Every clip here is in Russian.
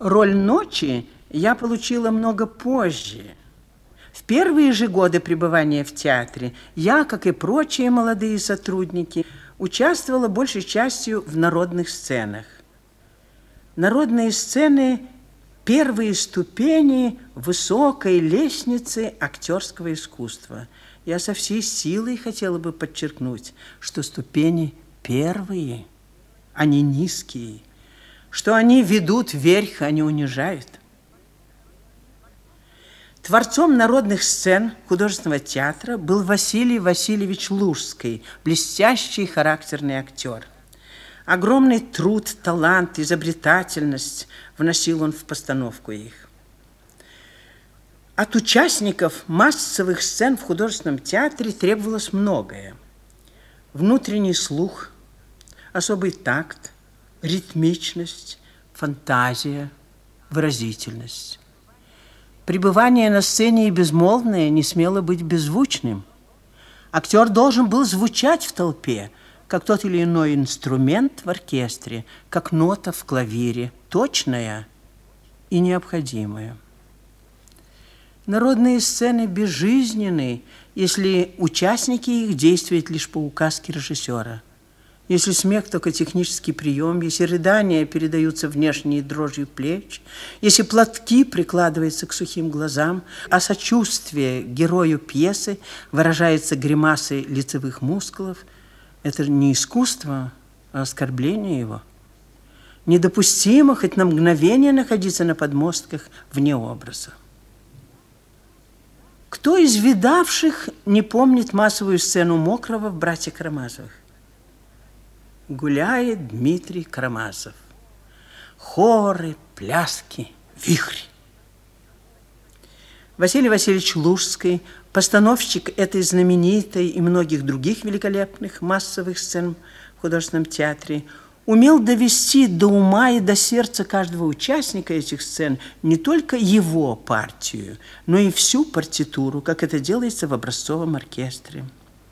Роль ночи я получила много позже. В первые же годы пребывания в театре я, как и прочие молодые сотрудники, участвовала большей частью в народных сценах. Народные сцены – первые ступени высокой лестницы актерского искусства. Я со всей силой хотела бы подчеркнуть, что ступени первые, а не низкие, что они ведут вверх, а не унижают. Творцом народных сцен художественного театра был Василий Васильевич Лужский, блестящий характерный актер. Огромный труд, талант, изобретательность вносил он в постановку их. От участников массовых сцен в художественном театре требовалось многое. Внутренний слух, особый такт, ритмичность, фантазия, выразительность. Пребывание на сцене и безмолвное не смело быть беззвучным. Актер должен был звучать в толпе, как тот или иной инструмент в оркестре, как нота в клавире, точная и необходимая. Народные сцены безжизненны, если участники их действуют лишь по указке режиссера. Если смех только технический прием, если рыдания передаются внешней дрожью плеч, если платки прикладываются к сухим глазам, а сочувствие герою пьесы выражается гримасой лицевых мускулов, это не искусство, а оскорбление его. Недопустимо хоть на мгновение находиться на подмостках вне образа. Кто из видавших не помнит массовую сцену Мокрого в «Братьях Карамазовых»? Гуляет Дмитрий Карамазов. Хоры, пляски, вихрь. Василий Васильевич Лужский, постановщик этой знаменитой и многих других великолепных массовых сцен в художественном театре, умел довести до ума и до сердца каждого участника этих сцен не только его партию, но и всю партитуру, как это делается в образцовом оркестре.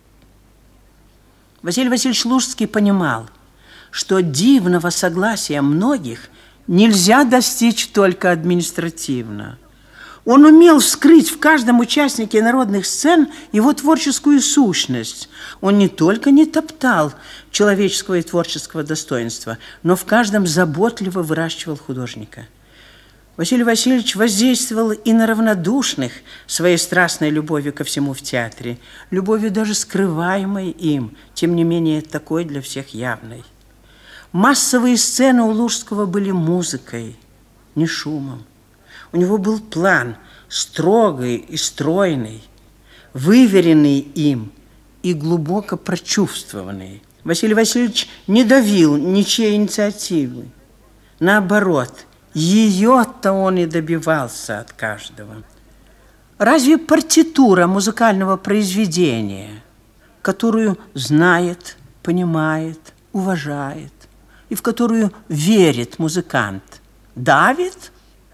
Василий Васильевич Лужский понимал, что дивного согласия многих нельзя достичь только административно. Он умел вскрыть в каждом участнике народных сцен его творческую сущность. Он не только не топтал человеческого и творческого достоинства, но в каждом заботливо выращивал художника. Василий Васильевич воздействовал и на равнодушных своей страстной любовью ко всему в театре, любовью даже скрываемой им, тем не менее такой для всех явной. Массовые сцены у Лужского были музыкой, не шумом. У него был план, строгий и стройный, выверенный им и глубоко прочувствованный. Василий Васильевич не давил ничьей инициативы. Наоборот, ее-то он и добивался от каждого. Разве партитура музыкального произведения, которую знает, понимает, уважает и в которую верит музыкант, давит,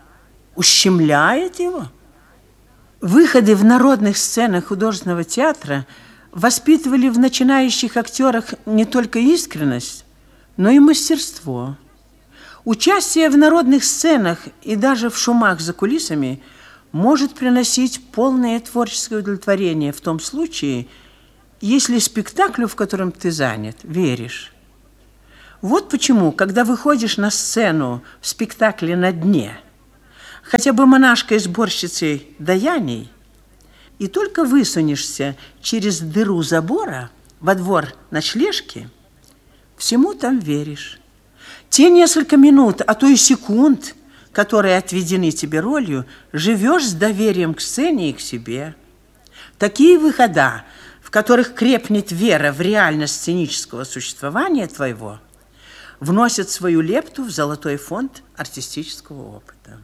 ущемляет его? Выходы в народных сценах художественного театра воспитывали в начинающих актерах не только искренность, но и мастерство. Участие в народных сценах и даже в шумах за кулисами может приносить полное творческое удовлетворение в том случае, если спектаклю, в котором ты занят, веришь. Вот почему, когда выходишь на сцену в спектакле «На дне», хотя бы монашкой-сборщицей даяний, и только высунешься через дыру забора во двор ночлежки, всему там веришь. Те несколько минут, а то и секунд, которые отведены тебе ролью, живешь с доверием к сцене и к себе. Такие выхода, в которых крепнет вера в реальность сценического существования твоего, вносят свою лепту в золотой фонд артистического опыта.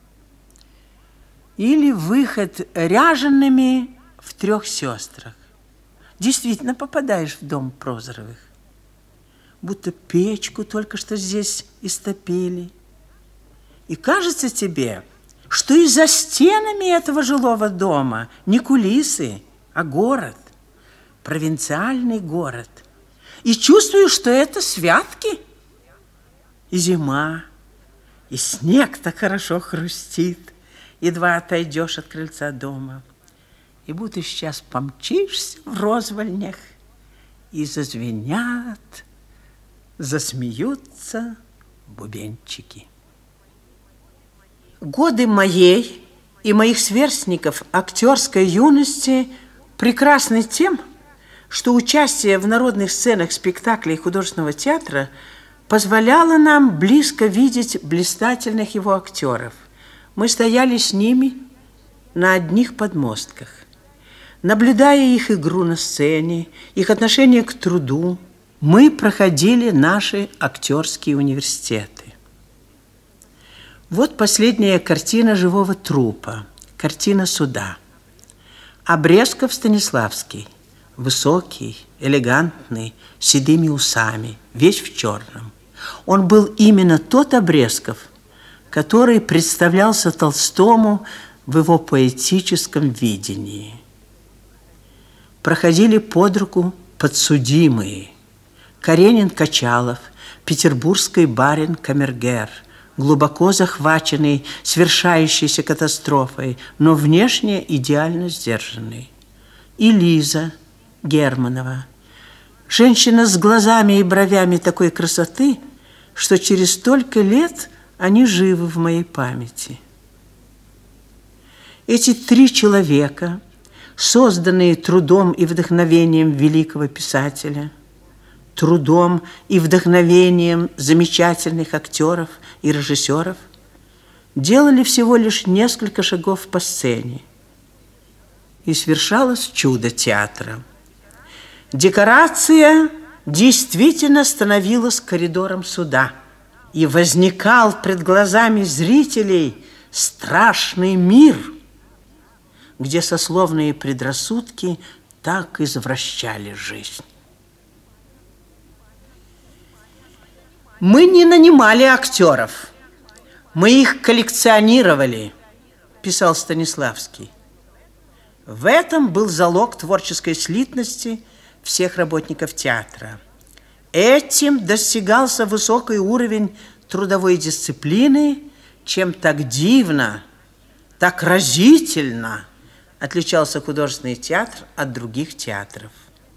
Или выход ряжеными в «Трех сестрах». Действительно попадаешь в дом Прозоровых. Будто печку только что здесь истопили. И кажется тебе, что и за стенами этого жилого дома не кулисы, а город, провинциальный город. И чувствуешь, что это святки. И зима, И снег так хорошо хрустит, едва отойдешь от крыльца дома. И будто сейчас помчишься в розвольнях, и зазвенят, засмеются бубенчики. Годы моей и моих сверстников актерской юности прекрасны тем, что участие в народных сценах спектаклей художественного театра позволяло нам близко видеть блистательных его актеров. Мы стояли с ними на одних подмостках, наблюдая их игру на сцене, их отношение к труду. Мы проходили наши актерские университеты. Вот последняя картина живого трупа, картина суда. Обрезков Станиславский, высокий, элегантный, с седыми усами, весь в черном. Он был именно тот Обрезков, который представлялся Толстому в его поэтическом видении. Проходили под руку подсудимые: Каренин-Качалов, петербургский барин Камергер, глубоко захваченный свершающейся катастрофой, но внешне идеально сдержанный. И Лиза Германова, женщина с глазами и бровями такой красоты, что через столько лет они живы в моей памяти. Эти три человека, созданные трудом и вдохновением великого писателя, трудом и вдохновением замечательных актеров и режиссеров, делали всего лишь несколько шагов по сцене, и свершалось чудо театра. Декорация действительно становилась коридором суда, и возникал пред глазами зрителей страшный мир, где сословные предрассудки так извращали жизнь. Мы не нанимали актеров, мы их коллекционировали, писал Станиславский. В этом был залог творческой слитности всех работников театра. Этим достигался высокий уровень трудовой дисциплины, чем так дивно, так разительно отличался художественный театр от других театров.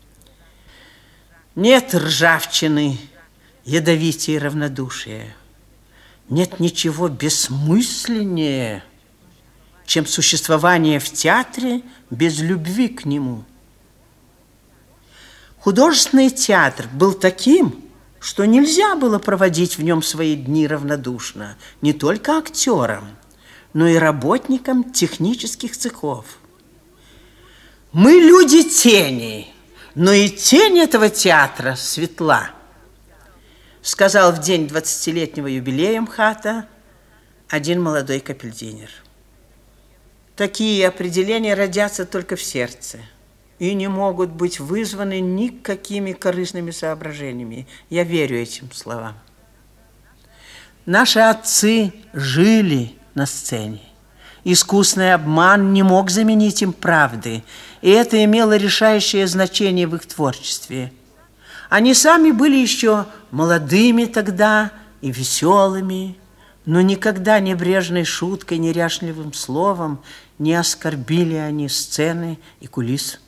Нет ржавчины, ядовитее и равнодушия. Нет ничего бессмысленнее, чем существование в театре без любви к нему. Художественный театр был таким, что нельзя было проводить в нем свои дни равнодушно не только актерам, но и работникам технических цехов. Мы люди тени, но и тень этого театра светла, сказал в день 20-летнего юбилея МХАТа один молодой капельдинер. Такие определения родятся только в сердце и не могут быть вызваны никакими корыстными соображениями. Я верю этим словам. Наши отцы жили на сцене. Искусный обман не мог заменить им правды, и это имело решающее значение в их творчестве. Они сами были еще молодыми тогда и веселыми, но никогда небрежной шуткой, неряшливым словом не оскорбили они сцены и кулис.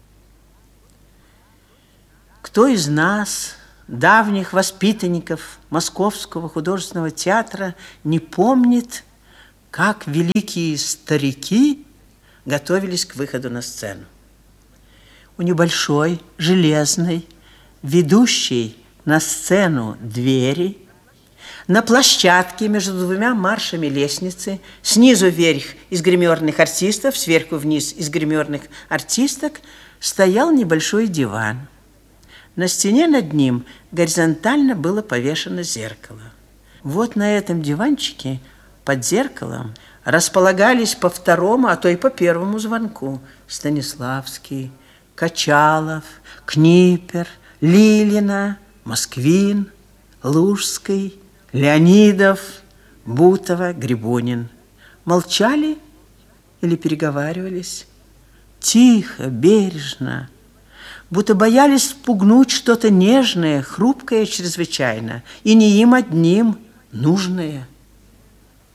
Кто из нас, давних воспитанников Московского художественного театра, не помнит, как великие старики готовились к выходу на сцену? У небольшой, железной, ведущей на сцену двери, на площадке между двумя маршами лестницы, снизу вверх из гримерных артистов, сверху вниз из гримерных артисток, стоял небольшой диван. На стене над ним горизонтально было повешено зеркало. Вот на этом диванчике под зеркалом располагались по второму, а то и по первому звонку Станиславский, Качалов, Книпер, Лилина, Москвин, Лужский, Леонидов, Бутова, Грибунин. Молчали или переговаривались? Тихо, бережно, будто боялись спугнуть что-то нежное, хрупкое чрезвычайно, и не им одним нужное.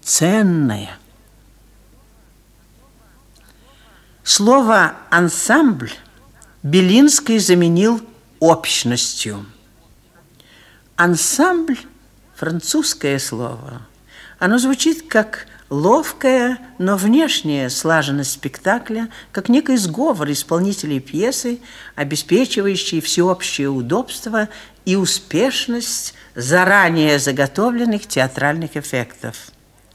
ценное. Слово «ансамбль» Белинский заменил общностью. Ансамбль – французское слово. Оно звучит как ловкая, но внешняя слаженность спектакля, как некий сговор исполнителей пьесы, обеспечивающий всеобщее удобство и успешность заранее заготовленных театральных эффектов.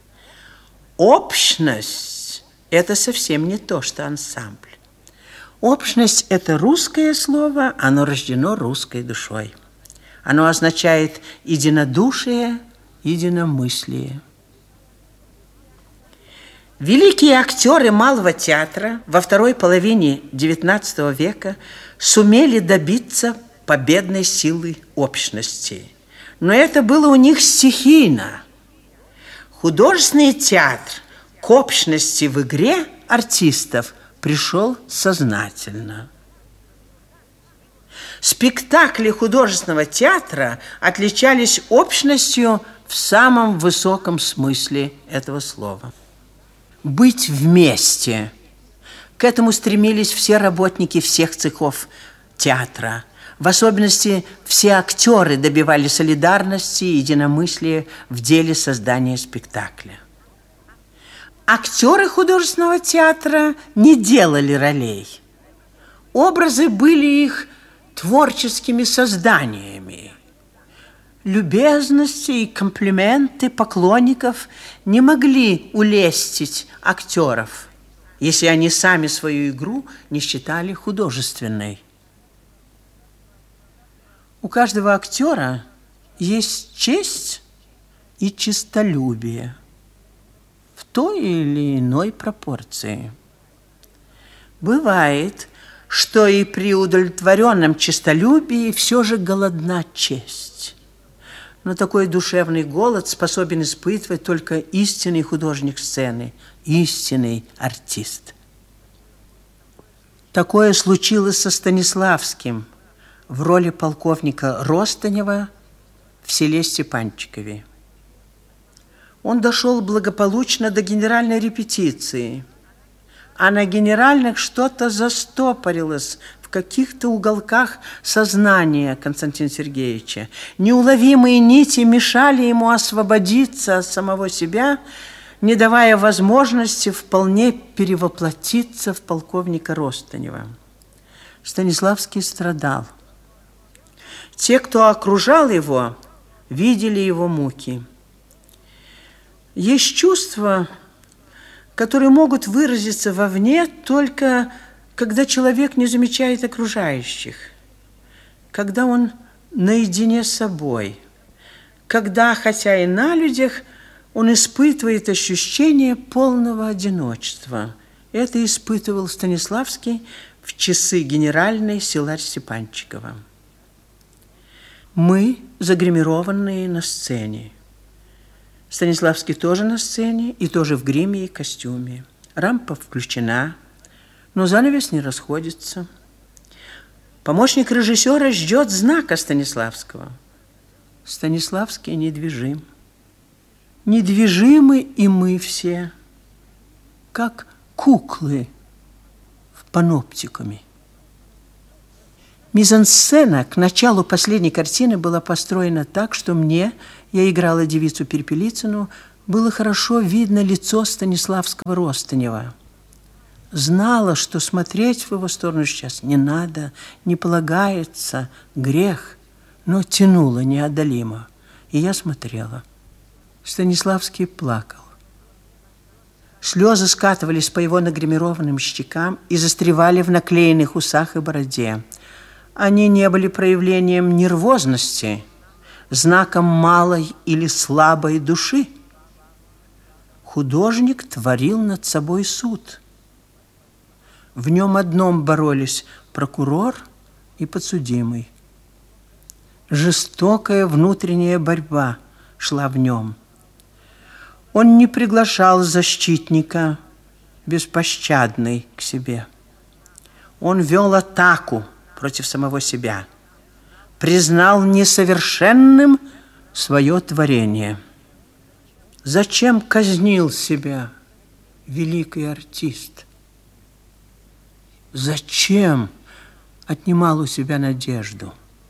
Общность – это совсем не то, что ансамбль. Общность – это русское слово, оно рождено русской душой. Оно означает единодушие, единомыслие. Великие актеры малого театра во второй половине XIX века сумели добиться победной силы общности. Но это было у них стихийно. Художественный театр к общности в игре артистов пришел сознательно. Спектакли художественного театра отличались общностью в самом высоком смысле этого слова. Быть вместе. К этому стремились все работники всех цехов театра. В особенности все актеры добивали солидарности и единомыслия в деле создания спектакля. Актеры художественного театра не делали ролей. Образы были их творческими созданиями. Любезности и комплименты поклонников не могли улестить актеров, если они сами свою игру не считали художественной. У каждого актера есть честь и честолюбие в той или иной пропорции. Бывает, что и при удовлетворенном честолюбии все же голодна честь. Но такой душевный голод способен испытывать только истинный художник сцены, истинный артист. Такое случилось со Станиславским в роли полковника Ростанева в селе Степанчикове. Он дошел благополучно до генеральной репетиции, а на генеральных что-то застопорилось в каких-то уголках сознания Константина Сергеевича. Неуловимые нити мешали ему освободиться от самого себя, не давая возможности вполне перевоплотиться в полковника Ростанева. Станиславский страдал. Те, кто окружал его, видели его муки. Есть чувства, которые могут выразиться вовне только когда человек не замечает окружающих, когда он наедине с собой, когда, хотя и на людях, он испытывает ощущение полного одиночества. Это испытывал Станиславский в часы генеральной села Степанчикова. Мы загримированные на сцене. Станиславский тоже на сцене и тоже в гриме и костюме. Рампа включена, но занавес не расходится. Помощник режиссера ждет знака Станиславского. Станиславский недвижим. Недвижимы и мы все, как куклы в паноптикуме. Мизансцена к началу последней картины была построена так, что мне, я играла девицу Перепелицыну, было хорошо видно лицо Станиславского Ростанева. Знала, что смотреть в его сторону сейчас не надо, не полагается, грех, но тянуло неодолимо. И я смотрела. Станиславский плакал. Слезы скатывались по его нагримированным щекам и застревали в наклеенных усах и бороде. Они не были проявлением нервозности, знаком малой или слабой души. Художник творил над собой суд. В нем одном боролись прокурор и подсудимый. Жестокая внутренняя борьба шла в нем. Он не приглашал защитника, беспощадный, к себе. Он вел атаку против самого себя, признал несовершенным свое творение. Зачем казнил себя великий артист? Зачем отнимал у себя надежду?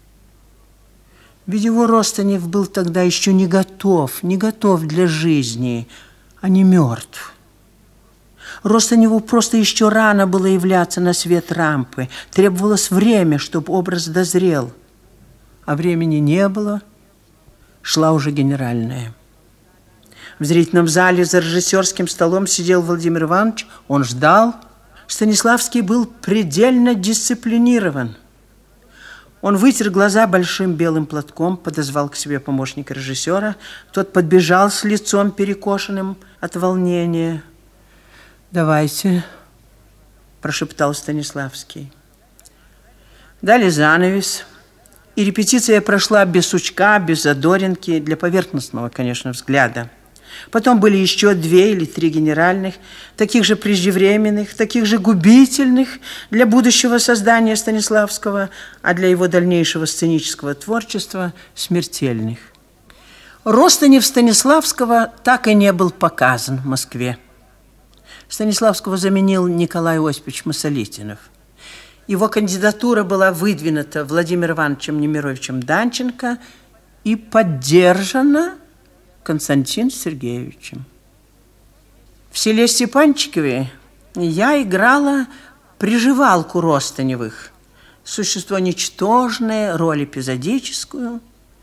Ведь его Ростанев был тогда еще не готов для жизни, а не мертв. Ростаневу просто еще рано было являться на свет рампы. Требовалось время, чтобы образ дозрел. А времени не было, шла уже генеральная. В зрительном зале за режиссерским столом сидел Владимир Иванович. Он ждал. Станиславский был предельно дисциплинирован. Он вытер глаза большим белым платком, подозвал к себе помощника режиссера. Тот подбежал с лицом перекошенным от волнения. «Давайте», – прошептал Станиславский. Дали занавес, и репетиция прошла без сучка, без задоринки, для поверхностного, конечно, взгляда. Потом были еще 2 или 3 генеральных, таких же преждевременных, таких же губительных для будущего создания Станиславского, а для его дальнейшего сценического творчества смертельных. Ростанев Станиславского так и не был показан в Москве. Станиславского заменил Николай Осипович Масолитинов. Его кандидатура была выдвинута Владимиром Ивановичем Немировичем Данченко и поддержана Константином Сергеевичем. В селе Степанчикове я играла приживалку Ростаневых. Существо ничтожное, роль эпизодическую.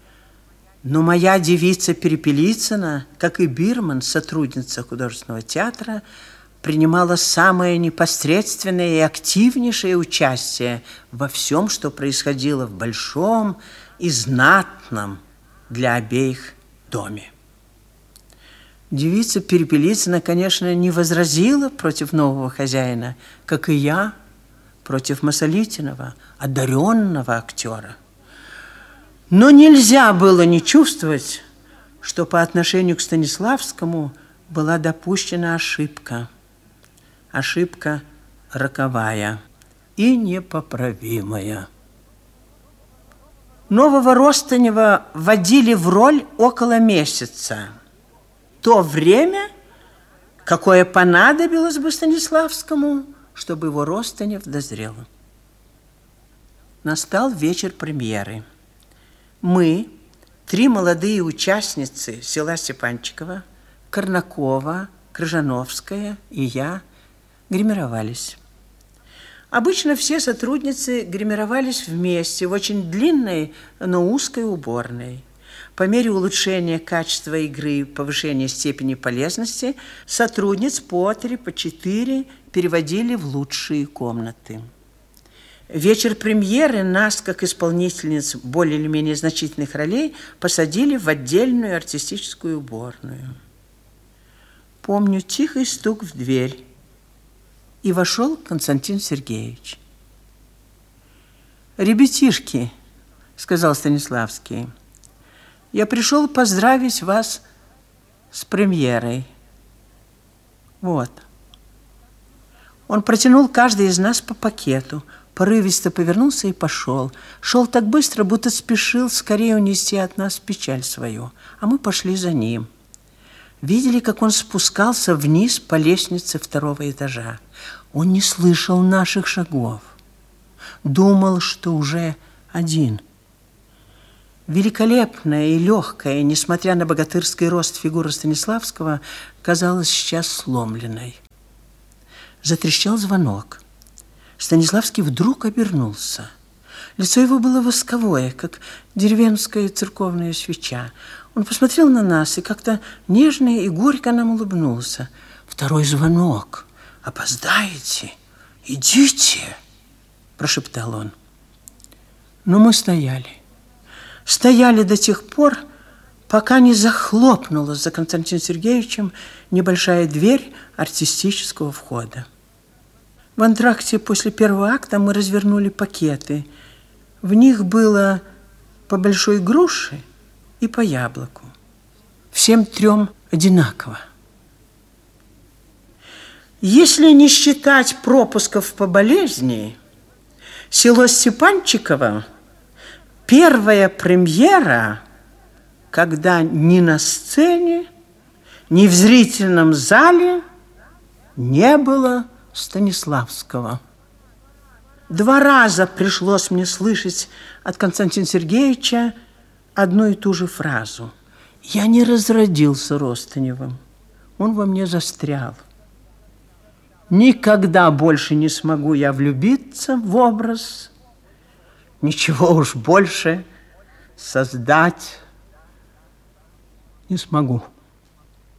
Но моя девица Перепелицына, как и Бирман, сотрудница художественного театра, принимала самое непосредственное и активнейшее участие во всем, что происходило в большом и знатном для обеих доме. Девица Перепелицына, конечно, не возразила против нового хозяина, как и я против Масолитинова, одаренного актера. Но нельзя было не чувствовать, что по отношению к Станиславскому была допущена ошибка. Ошибка роковая и непоправимая. Нового Ростанева вводили в роль около месяца. То время, какое понадобилось бы Станиславскому, чтобы его Ростанев дозрел. Настал вечер премьеры. Мы, 3 молодые участницы села Степанчикова, Корнакова, Крыжановская и я, гримировались. Обычно все сотрудницы гримировались вместе в очень длинной, но узкой уборной. По мере улучшения качества игры и повышения степени полезности сотрудниц по 3, по 4 переводили в лучшие комнаты. Вечер премьеры нас, как исполнительниц более или менее значительных ролей, посадили в отдельную артистическую уборную. Помню тихий стук в дверь. И вошел Константин Сергеевич. «Ребятишки», — сказал Станиславский, — «я пришел поздравить вас с премьерой. Вот». Он протянул каждой из нас по пакету, порывисто повернулся и пошел. Шел так быстро, будто спешил скорее унести от нас печаль свою, а мы пошли за ним. Видели, как он спускался вниз по лестнице 2-го этажа. Он не слышал наших шагов. Думал, что уже один. Великолепная и легкая, несмотря на богатырский рост, фигура Станиславского казалась сейчас сломленной. Затрещал звонок. Станиславский вдруг обернулся. Лицо его было восковое, как деревенская церковная свеча. Он посмотрел на нас и как-то нежно и горько нам улыбнулся. «Второй звонок. Опоздаете? Идите!» – прошептал он. Но мы стояли. Стояли до тех пор, пока не захлопнулась за Константином Сергеевичем небольшая дверь артистического входа. В антракте после 1-го акта мы развернули пакеты. В них было по большой груше и по яблоку. Всем 3 одинаково. Если не считать пропусков по болезни, село Степанчиково – первая премьера, когда ни на сцене, ни в зрительном зале не было Станиславского. 2 раза пришлось мне слышать от Константина Сергеевича одну и ту же фразу. Я не разродился Ростаневым, он во мне застрял. Никогда больше не смогу я влюбиться в образ, ничего уж больше создать не смогу.